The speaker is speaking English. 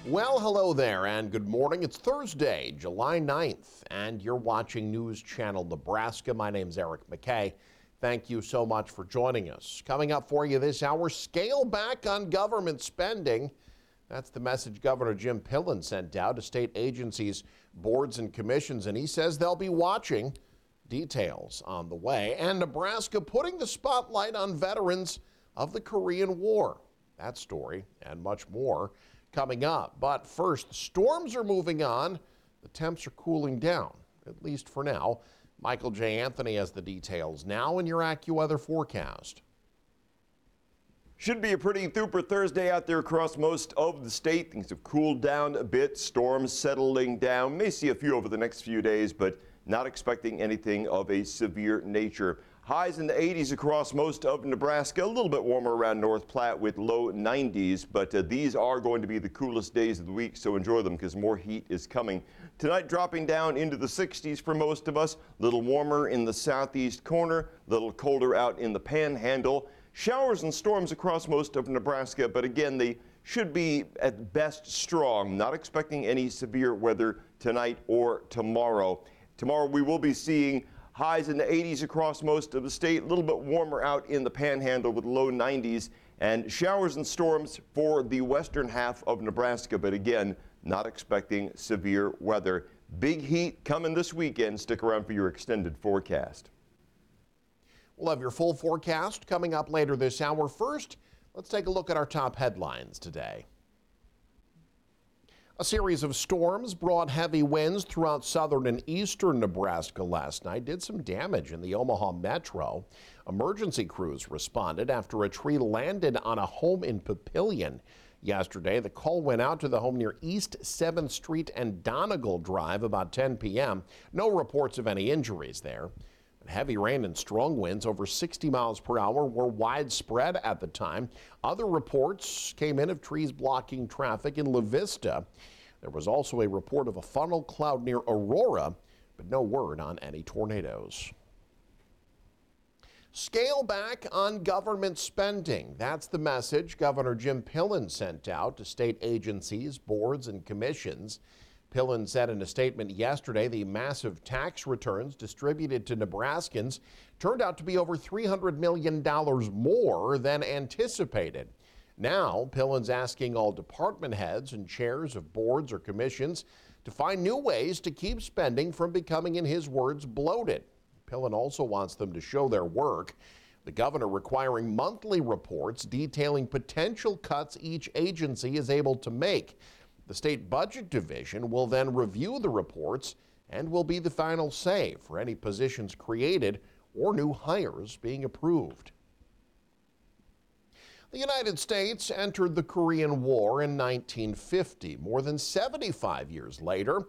Well, hello there and good morning. It's Thursday, July 9th, and you're watching News Channel Nebraska. My name's Eric McKay. Thank you so much for joining us. Coming up for you this hour, scale back on government spending. That's the message Governor Jim Pillen sent out to state agencies, boards, and commissions, and he says they'll be watching. Details on the way. And Nebraska putting the spotlight on veterans of the Korean War. That story and much more coming up. But first, storms are moving on. The temps are cooling down, at least for now. Michael J. Anthony has the details now in your AccuWeather forecast. Should be a pretty super Thursday out there across most of the state. Things have cooled down a bit. Storms settling down. May see a few over the next few days, but not expecting anything of a severe nature. Highs in the 80s across most of Nebraska, a little bit warmer around North Platte with low 90s, but these are going to be the coolest days of the week, so enjoy them because more heat is coming. Tonight dropping down into the 60s for most of us, a little warmer in the southeast corner, a little colder out in the panhandle. Showers and storms across most of Nebraska, but again, they should be at best strong. Not expecting any severe weather tonight or tomorrow. Tomorrow we will be seeing highs in the 80s across most of the state, a little bit warmer out in the panhandle with low 90s, and showers and storms for the western half of Nebraska, but again, not expecting severe weather. Big heat coming this weekend. Stick around for your extended forecast. We'll have your full forecast coming up later this hour. First, let's take a look at our top headlines today. A series of storms brought heavy winds throughout southern and eastern Nebraska last night, did some damage in the Omaha metro. Emergency crews responded after a tree landed on a home in Papillion. Yesterday, the call went out to the home near East 7th Street and Donegal Drive about 10 p.m. No reports of any injuries there. Heavy rain and strong winds over 60 miles per hour were widespread at the time. Other reports came in of trees blocking traffic in La Vista. There was also a report of a funnel cloud near Aurora, but no word on any tornadoes. Scale back on government spending. That's the message Governor Jim Pillen sent out to state agencies, boards, and commissions. Pillen said in a statement yesterday the massive tax returns distributed to Nebraskans turned out to be over $300 million more than anticipated. Now, Pillen's asking all department heads and chairs of boards or commissions to find new ways to keep spending from becoming, in his words, bloated. Pillen also wants them to show their work. The governor requiring monthly reports detailing potential cuts each agency is able to make. The State Budget Division will then review the reports and will be the final say for any positions created or new hires being approved. The United States entered the Korean War in 1950. More than 75 years later,